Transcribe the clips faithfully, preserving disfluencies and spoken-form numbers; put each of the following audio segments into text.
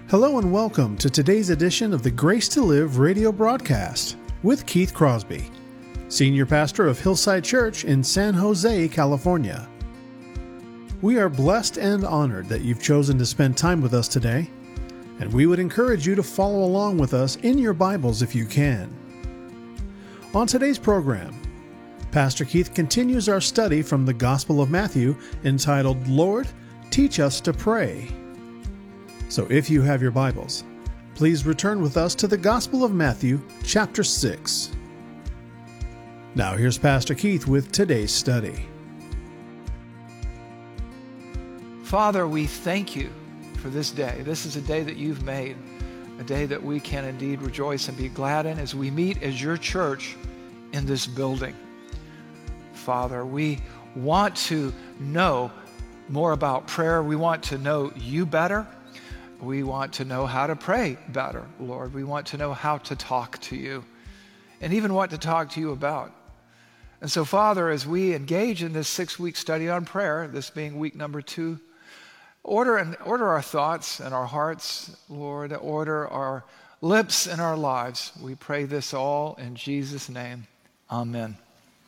Hello and welcome to today's edition of the Grace to Live radio broadcast with Keith Crosby, Senior Pastor of Hillside Church in San Jose, California. We are blessed and honored that you've chosen to spend time with us today, and we would encourage you to follow along with us in your Bibles if you can. On today's program, Pastor Keith continues our study from the Gospel of Matthew entitled, Lord, Teach Us to Pray. So if you have your Bibles, please return with us to the Gospel of Matthew, chapter six. Now here's Pastor Keith with today's study. Father, we thank you for this day. This is a day that you've made, a day that we can indeed rejoice and be glad in as we meet as your church in this building. Father, we want to know more about prayer. We want to know you better. We want to know how to pray better, Lord. We want to know how to talk to you and even what to talk to you about. And so, Father, as we engage in this six-week study on prayer, this being week number two, order and order our thoughts and our hearts, Lord, order our lips and our lives. We pray this all in Jesus' name. Amen.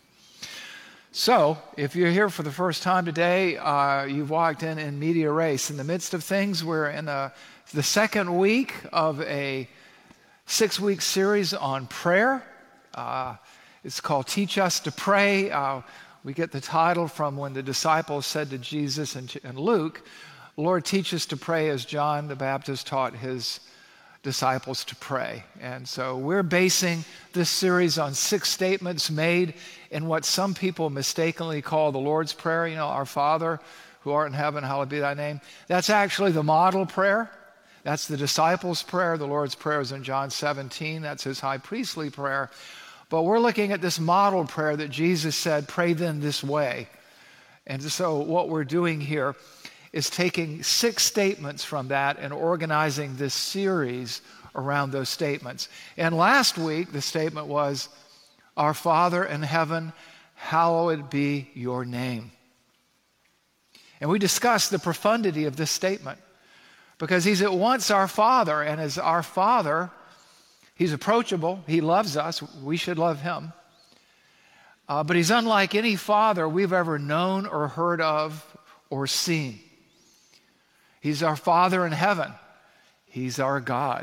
So, if you're here for the first time today, uh, you've walked in in media res. In the midst of things, we're in a, the second week of a six-week series on prayer. Uh, it's called Teach Us to Pray. Uh, we get the title from when the disciples said to Jesus and, and Luke, Lord, teach us to pray as John the Baptist taught his disciples to pray. And so we're basing this series on six statements made in what some people mistakenly call the Lord's Prayer. You know, our Father who art in heaven, hallowed be thy name. That's actually the model prayer. That's the disciples' prayer. The Lord's Prayer is in John seventeen. That's his high priestly prayer. But we're looking at this model prayer that Jesus said, pray then this way. And so what we're doing here is taking six statements from that and organizing this series around those statements. And last week, the statement was, Our Father in heaven, hallowed be your name. And we discussed the profundity of this statement because he's at once our Father, and as our Father, he's approachable, he loves us, we should love him. Uh, but he's unlike any father we've ever known or heard of or seen. He's our Father in heaven. He's our God.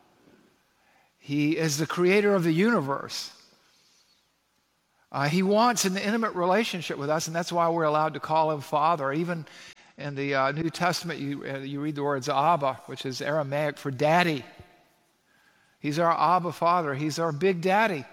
He is the creator of the universe. Uh, he wants an intimate relationship with us, and that's why we're allowed to call him Father. Even in the uh, New Testament, you, uh, you read the words Abba, which is Aramaic for daddy. He's our Abba Father. He's our big daddy.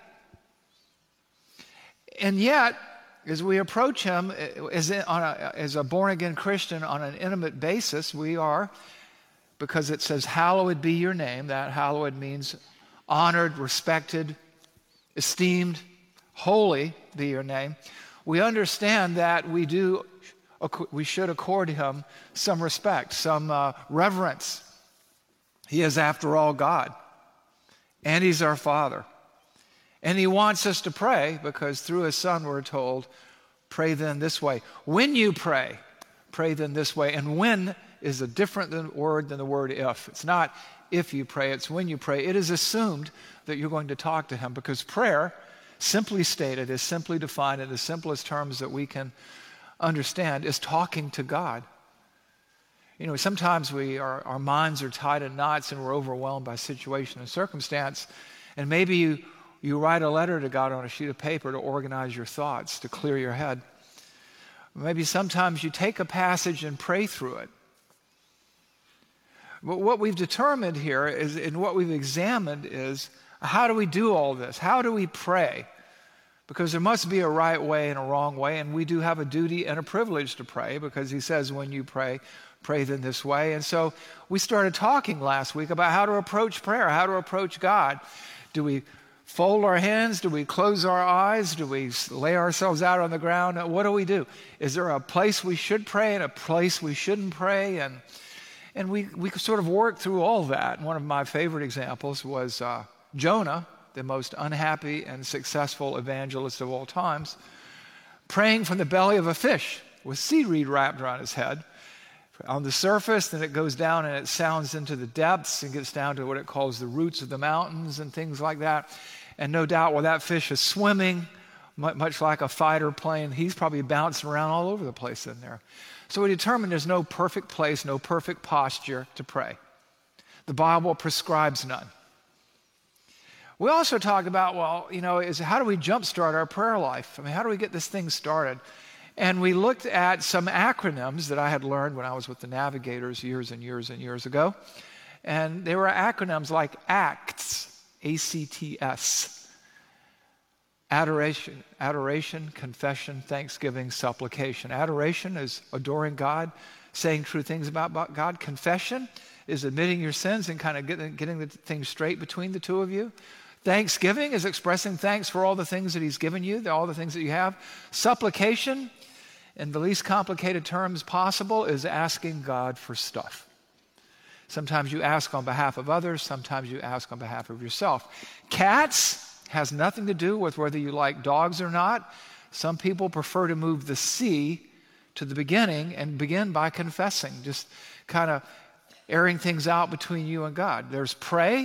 And yet, as we approach him as, on a, as a born-again Christian on an intimate basis, we are, because it says, hallowed be your name. That hallowed means honored, respected, esteemed, holy be your name. We understand that we do, we should accord him some respect, some uh, reverence. He is, after all, God, and he's our Father. And he wants us to pray because through his Son we're told, pray then this way. When you pray, pray then this way. And when is a different word than the word if. It's not if you pray, it's when you pray. It is assumed that you're going to talk to him because prayer, simply stated, is simply defined in the simplest terms that we can understand, is talking to God. You know, sometimes we are, our minds are tied in knots and we're overwhelmed by situation and circumstance. And maybe you You write a letter to God on a sheet of paper to organize your thoughts, to clear your head. Maybe sometimes you take a passage and pray through it. But what we've determined here is, and what we've examined is, how do we do all this? How do we pray? Because there must be a right way and a wrong way, and we do have a duty and a privilege to pray, because he says when you pray, pray then this way. And so we started talking last week about how to approach prayer, how to approach God. Do we fold our hands? Do we close our eyes? Do we lay ourselves out on the ground? What do we do? Is there a place we should pray and a place we shouldn't pray? And and we, we sort of worked through all that. One of my favorite examples was uh, Jonah, the most unhappy and successful evangelist of all times, praying from the belly of a fish with seaweed wrapped around his head on the surface, then it goes down and it sounds into the depths and gets down to what it calls the roots of the mountains and things like that. And no doubt while that fish is swimming, much like a fighter plane, he's probably bouncing around all over the place in there. So we determined there's no perfect place, no perfect posture to pray. The Bible prescribes none. We also talk about, well, you know, is how do we jumpstart our prayer life? I mean, how do we get this thing started? And we looked at some acronyms that I had learned when I was with the Navigators years and years and years ago. And they were acronyms like ACTS, A C T S. Adoration, adoration, confession, thanksgiving, supplication. Adoration is adoring God, saying true things about God. Confession is admitting your sins and kind of getting, getting the things straight between the two of you. Thanksgiving is expressing thanks for all the things that he's given you, all the things that you have. Supplication, in the least complicated terms possible, is asking God for stuff. Sometimes you ask on behalf of others, sometimes you ask on behalf of yourself. Cats has nothing to do with whether you like dogs or not. Some people prefer to move the C to the beginning and begin by confessing, just kind of airing things out between you and God. There's pray.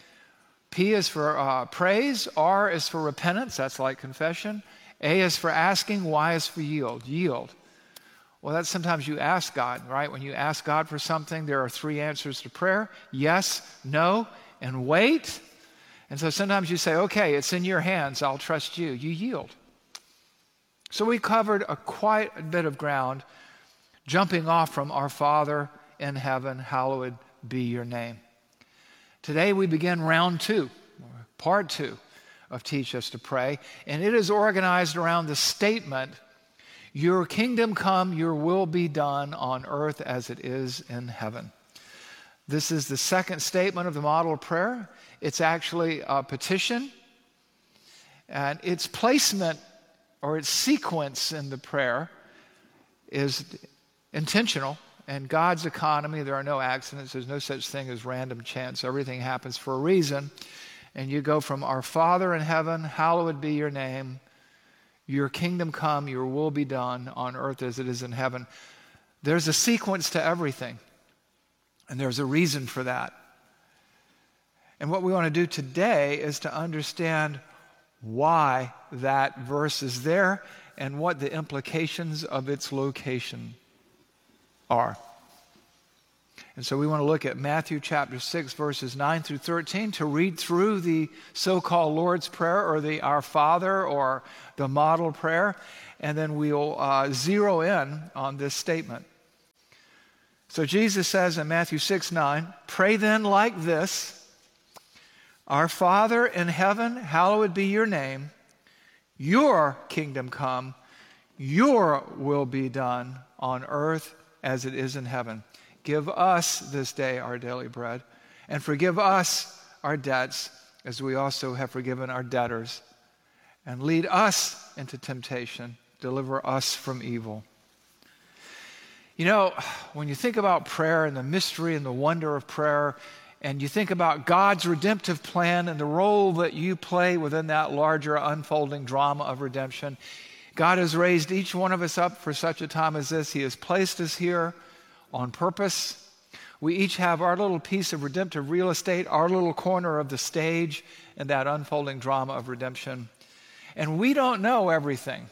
P is for uh, praise. R is for repentance. That's like confession. A is for asking. Y is for yield. Yield. Well, that's sometimes you ask God, right? When you ask God for something, there are three answers to prayer: yes, no, and wait. And so sometimes you say, okay, it's in your hands, I'll trust you. You yield. So we covered a quite a bit of ground, jumping off from our Father in heaven, hallowed be your name. Today we begin round two, part two of Teach Us to Pray, and it is organized around the statement, your kingdom come, your will be done on earth as it is in heaven. This is the second statement of the model of prayer. It's actually a petition, and its placement or its sequence in the prayer is intentional. In God's economy, there are no accidents. There's no such thing as random chance. Everything happens for a reason. And you go from our Father in heaven, hallowed be your name, your kingdom come, your will be done on earth as it is in heaven. There's a sequence to everything, and there's a reason for that. And what we want to do today is to understand why that verse is there and what the implications of its location are. And so we want to look at Matthew chapter six, verses nine through thirteen, to read through the so-called Lord's Prayer or the Our Father or the model prayer, and then we'll uh, zero in on this statement. So Jesus says in Matthew six nine, pray then like this, our Father in heaven, hallowed be your name, your kingdom come, your will be done on earth as it is in heaven. Give us this day our daily bread, and forgive us our debts as we also have forgiven our debtors. And lead us into temptation, deliver us from evil. You know, when you think about prayer and the mystery and the wonder of prayer, and you think about God's redemptive plan and the role that you play within that larger unfolding drama of redemption, God has raised each one of us up for such a time as this. He has placed us here on purpose. We each have our little piece of redemptive real estate, our little corner of the stage in that unfolding drama of redemption. And we don't know everything.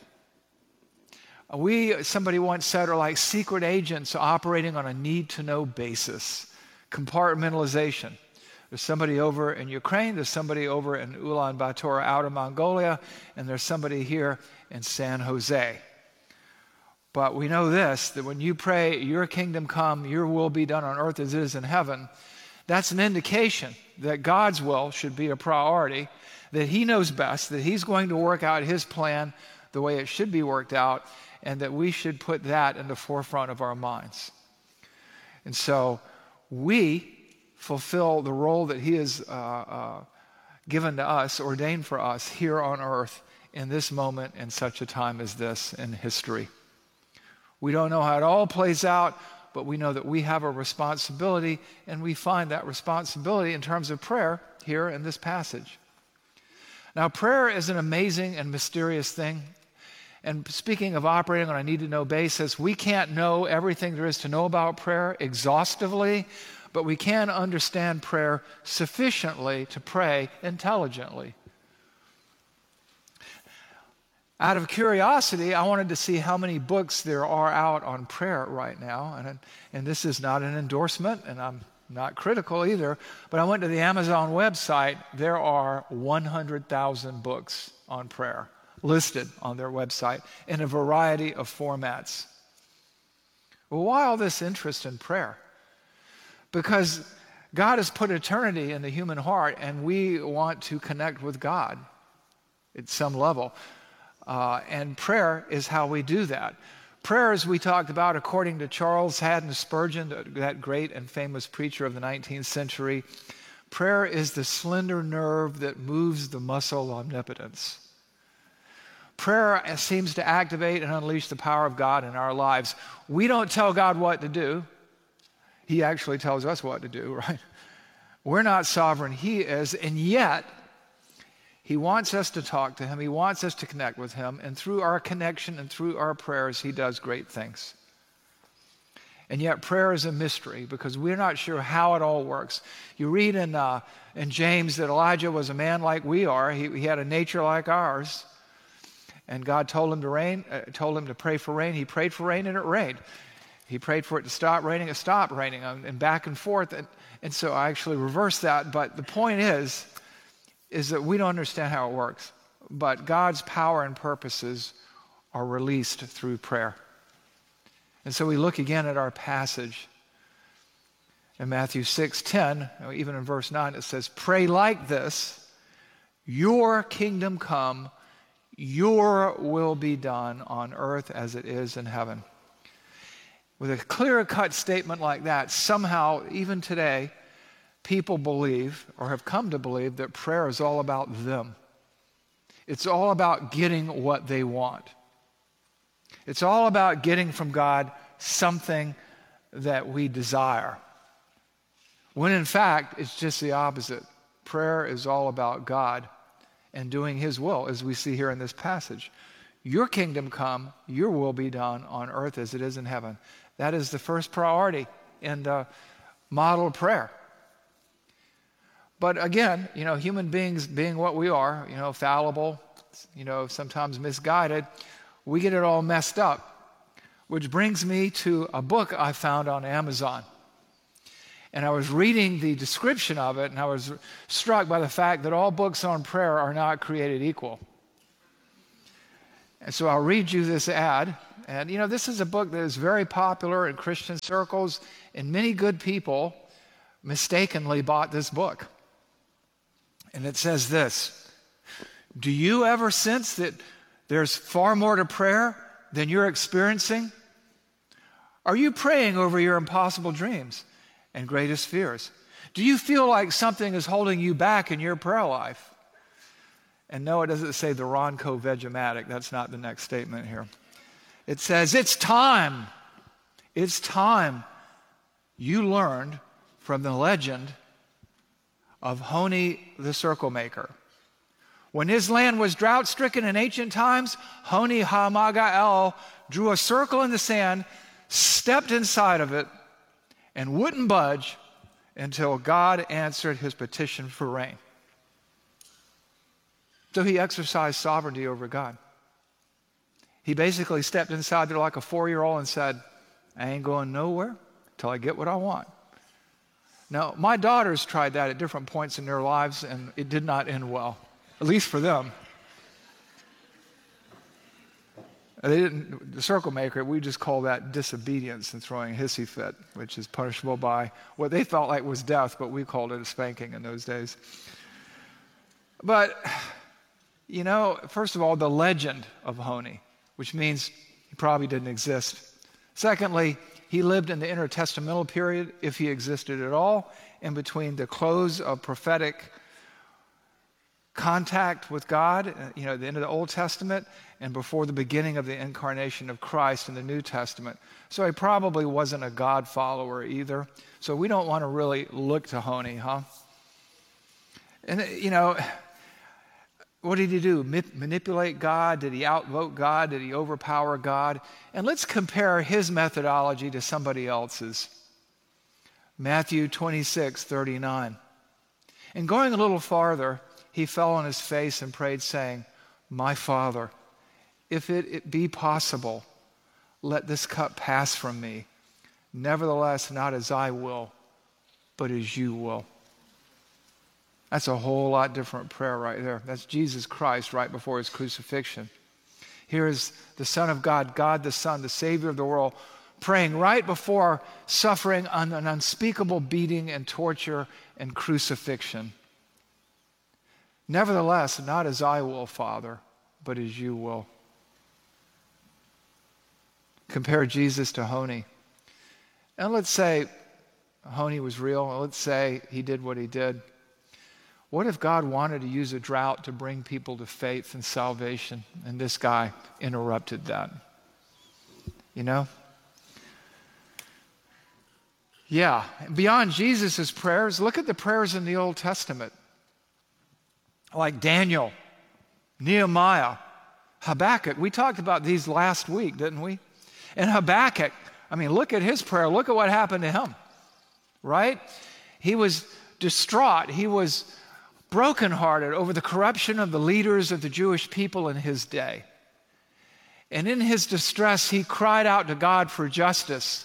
We, somebody once said, are like secret agents operating on a need-to-know basis. Compartmentalization. There's somebody over in Ukraine, there's somebody over in Ulaanbaatar, Outer Mongolia, and there's somebody here in San Jose. But we know this, that when you pray, your kingdom come, your will be done on earth as it is in heaven, that's an indication that God's will should be a priority, that he knows best, that he's going to work out his plan the way it should be worked out, and that we should put that in the forefront of our minds. And so we fulfill the role that he has uh, uh, given to us, ordained for us here on earth in this moment in such a time as this in history. We don't know how it all plays out, but we know that we have a responsibility, and we find that responsibility in terms of prayer here in this passage. Now, prayer is an amazing and mysterious thing, And speaking of operating on a need-to-know basis, we can't know everything there is to know about prayer exhaustively, but we can understand prayer sufficiently to pray intelligently. Out of curiosity, I wanted to see how many books there are out on prayer right now. And, and this is not an endorsement, and I'm not critical either, but I went to the Amazon website. There are one hundred thousand books on prayer listed on their website in a variety of formats. Well, why all this interest in prayer? Because God has put eternity in the human heart, and we want to connect with God at some level. Uh, and prayer is how we do that. Prayer, as we talked about, according to Charles Haddon Spurgeon, that great and famous preacher of the nineteenth century, prayer is the slender nerve that moves the muscle omnipotence. Prayer seems to activate and unleash the power of God in our lives. We don't tell God what to do. He actually tells us what to do, right? We're not sovereign. He is, and yet He wants us to talk to Him. He wants us to connect with Him. And through our connection and through our prayers, He does great things. And yet prayer is a mystery because we're not sure how it all works. You read in, uh, in James that Elijah was a man like we are. He, he had a nature like ours. And God told him to rain, uh, told him to pray for rain. He prayed for rain and it rained. He prayed for it to stop raining, it stopped raining, and back and forth. And, and so I actually reversed that. But the point is, is that we don't understand how it works. But God's power and purposes are released through prayer. And so we look again at our passage in Matthew six ten, even in verse nine, it says, "Pray like this, your kingdom come, your will be done on earth as it is in heaven." With a clear-cut statement like that, somehow, even today, people believe or have come to believe that prayer is all about them. It's all about getting what they want. It's all about getting from God something that we desire. When in fact, it's just the opposite. Prayer is all about God and doing His will, as we see here in this passage. Your kingdom come, your will be done on earth as it is in heaven. That is the first priority in the model of prayer. But again, you know, human beings being what we are, you know, fallible, you know, sometimes misguided, we get it all messed up. Which brings me to a book I found on Amazon. And I was reading the description of it, and I was struck by the fact that all books on prayer are not created equal. And so I'll read you this ad. And, you know, this is a book that is very popular in Christian circles, and many good people mistakenly bought this book. And it says this: "Do you ever sense that there's far more to prayer than you're experiencing? Are you praying over your impossible dreams and greatest fears? Do you feel like something is holding you back in your prayer life?" And no, it doesn't say the Ronco Vegematic. That's not the next statement here. It says, it's time. It's time you learned from the legend of Honi the Circle Maker. When his land was drought-stricken in ancient times, Honi HaMagael drew a circle in the sand, stepped inside of it, and wouldn't budge until God answered his petition for rain. So he exercised sovereignty over God. He basically stepped inside there like a four-year-old and said, "I ain't going nowhere till I get what I want." Now, my daughters tried that at different points in their lives, and it did not end well, at least for them. They didn't, the circle maker, we just call that disobedience and throwing a hissy fit, which is punishable by what they felt like was death, but we called it a spanking in those days. But, you know, first of all, the legend of Honi, which means he probably didn't exist. Secondly, he lived in the intertestamental period, if he existed at all, in between the close of prophetic contact with God, you know, the end of the Old Testament, and before the beginning of the incarnation of Christ in the New Testament. So he probably wasn't a God follower either. So we don't want to really look to Honi, huh? And, you know, What did he do? Ma- manipulate God? Did he outvote God? Did he overpower God? And let's compare his methodology to somebody else's. Matthew twenty-six thirty-nine. And going a little farther, he fell on his face and prayed, saying, "My Father, if it, it be possible, let this cup pass from me. Nevertheless, not as I will, but as you will." That's a whole lot different prayer right there. That's Jesus Christ right before his crucifixion. Here is the Son of God, God the Son, the Savior of the world, praying right before suffering an, an unspeakable beating and torture and crucifixion. "Nevertheless, not as I will, Father, but as you will." Compare Jesus to Honi. And let's say Honi was real. Let's say he did what he did. What if God wanted to use a drought to bring people to faith and salvation, and this guy interrupted that? You know? Yeah. Beyond Jesus' prayers, look at the prayers in the Old Testament. Like Daniel, Nehemiah, Habakkuk. We talked about these last week, didn't we? And Habakkuk, I mean, look at his prayer. Look at what happened to him, right? He was distraught. He was brokenhearted over the corruption of the leaders of the Jewish people in his day. And in his distress, he cried out to God for justice.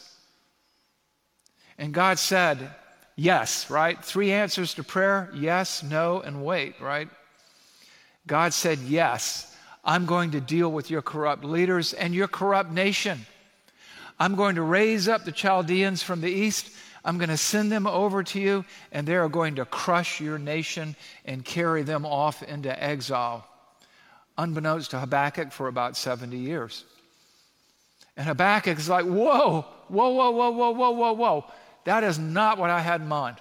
And God said, yes, right? Three answers to prayer: yes, no, and wait, right? God said, yes, I'm going to deal with your corrupt leaders and your corrupt nation. I'm going to raise up the Chaldeans from the east. I'm going to send them over to you, and they are going to crush your nation and carry them off into exile. Unbeknownst to Habakkuk, for about seventy years. And Habakkuk is like, whoa, whoa, whoa, whoa, whoa, whoa, whoa, whoa. That is not what I had in mind.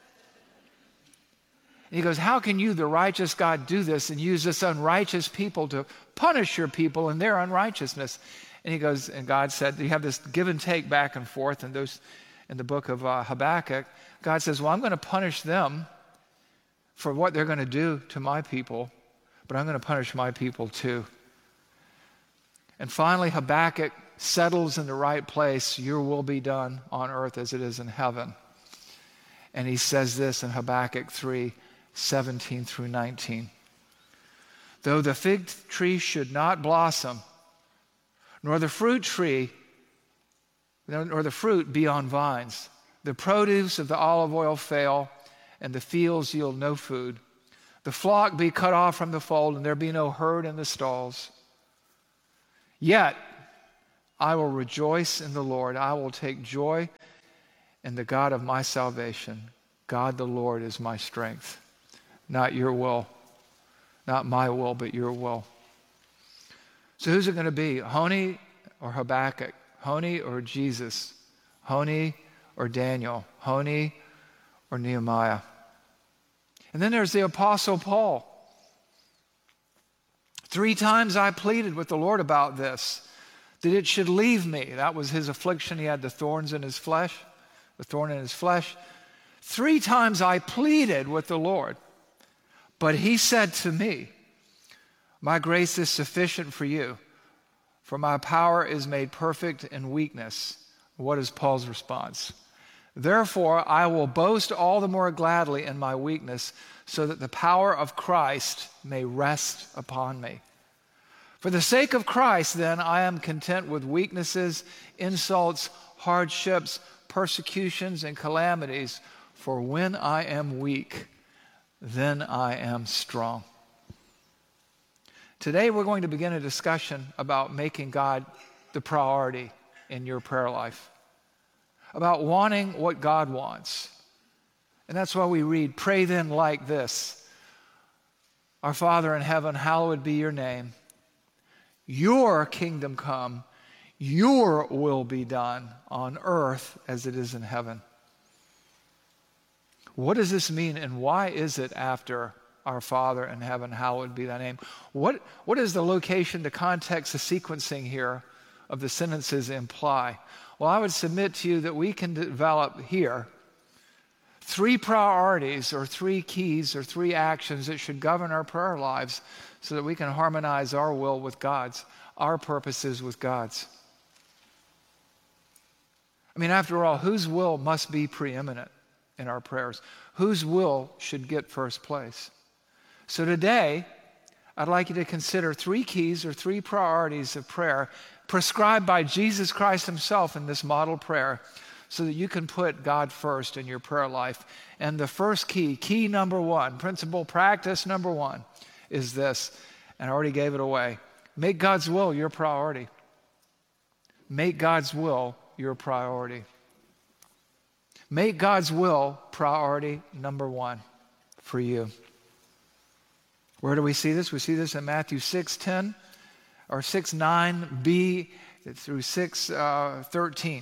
And he goes, how can you, the righteous God, do this and use this unrighteous people to punish your people in their unrighteousness? And he goes, and God said, you have this give and take back and forth in those in the book of uh, Habakkuk. God says, well, I'm going to punish them for what they're going to do to my people, but I'm going to punish my people too. And finally, Habakkuk settles in the right place. Your will be done on earth as it is in heaven. And he says this in Habakkuk three, seventeen through nineteen. Though the fig tree should not blossom, nor the fruit tree, nor the fruit be on vines, the produce of the olive oil fail, and the fields yield no food, the flock be cut off from the fold, and there be no herd in the stalls, yet I will rejoice in the Lord. I will take joy in the God of my salvation. God the Lord is my strength. Not your will, not my will, but your will. So who's it going to be? Honi or Habakkuk? Honi or Jesus? Honi or Daniel? Honi or Nehemiah? And then there's the Apostle Paul. Three times I pleaded with the Lord about this, that it should leave me. That was his affliction. He had the thorns in his flesh, the thorn in his flesh. Three times I pleaded with the Lord, but he said to me, my grace is sufficient for you, for my power is made perfect in weakness. What is Paul's response? Therefore, I will boast all the more gladly in my weakness, so that the power of Christ may rest upon me. For the sake of Christ, then, I am content with weaknesses, insults, hardships, persecutions, and calamities. For when I am weak, then I am strong. Today we're going to begin a discussion about making God the priority in your prayer life, about wanting what God wants. And that's why we read, pray then like this: Our Father in heaven, hallowed be your name. Your kingdom come, your will be done on earth as it is in heaven. What does this mean, and why is it after our Father in heaven, hallowed be thy name? What, what is the location, the context, the sequencing here of the sentences imply? Well, I would submit to you that we can develop here three priorities or three keys or three actions that should govern our prayer lives so that we can harmonize our will with God's, our purposes with God's. I mean, after all, whose will must be preeminent in our prayers? Whose will should get first place? So today, I'd like you to consider three keys or three priorities of prayer prescribed by Jesus Christ himself in this model prayer so that you can put God first in your prayer life. And the first key, key number one, principle, practice number one is this, and I already gave it away. Make God's will your priority. Make God's will your priority. Make God's will priority number one for you. Where do we see this? We see this in Matthew six ten or six nine b through six thirteen.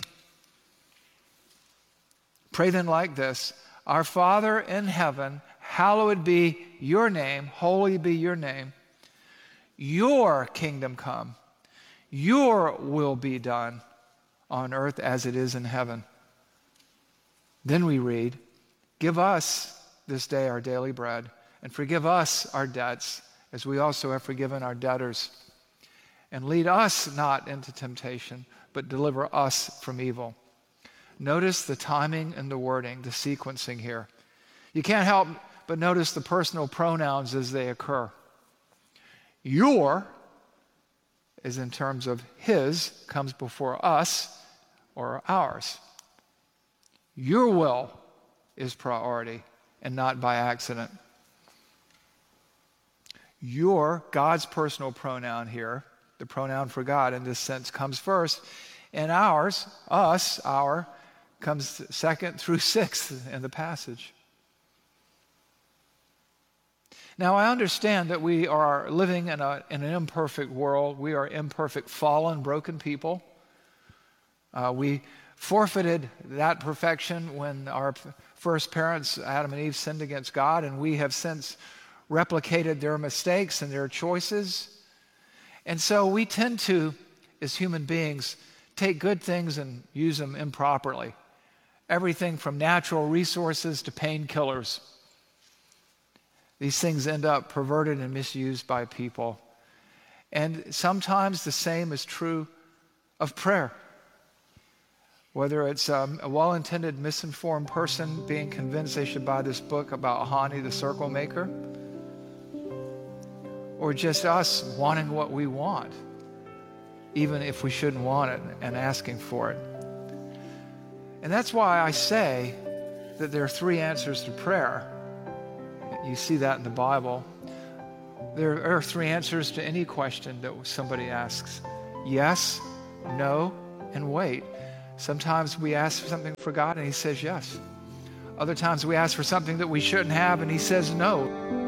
Pray then like this: Our Father in heaven, hallowed be your name, holy be your name. Your kingdom come, your will be done on earth as it is in heaven. Then we read, give us this day our daily bread, and forgive us our debts, as we also have forgiven our debtors. And lead us not into temptation, but deliver us from evil. Notice the timing and the wording, the sequencing here. You can't help but notice the personal pronouns as they occur. Your is in terms of his, comes before us or ours. Your will is priority and not by accident. Your, God's personal pronoun here, the pronoun for God in this sense, comes first, and ours, us, our, comes second through sixth in the passage. Now, I understand that we are living in, a, in an imperfect world. We are imperfect, fallen, broken people. Uh, we forfeited that perfection when our first parents, Adam and Eve, sinned against God, and we have since replicated their mistakes and their choices. And so we tend to, as human beings, take good things and use them improperly. Everything from natural resources to painkillers. These things end up perverted and misused by people. And sometimes the same is true of prayer. Whether it's um, a well-intended, misinformed person being convinced they should buy this book about Hani, the circle maker, or just us wanting what we want, even if we shouldn't want it, and asking for it. And that's why I say that there are three answers to prayer. You see that in the Bible. There are three answers to any question that somebody asks. Yes, no, and wait. Sometimes we ask for something for God and he says yes. Other times we ask for something that we shouldn't have and he says no.